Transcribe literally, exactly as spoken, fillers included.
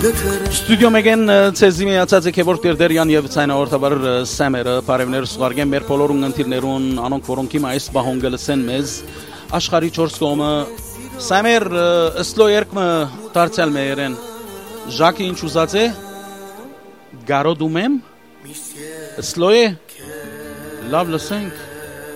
Ստուդիո մեգեն ցեզի միացած է Քեբորդ Տերդերյան եւ ցայնավորտաբար Սամերը բարևներ սուղարկեն մեր բոլոր ունգընտիրներուն անոնք որոնք հիմա այս բահոն գլսեն մեզ աշխարհի չորս կողմը Սամեր ըսլո երկմը դարձյալ մերեն Ժակի ինչ ուզած է գարոդում եմ ըսլո է լավ լսենք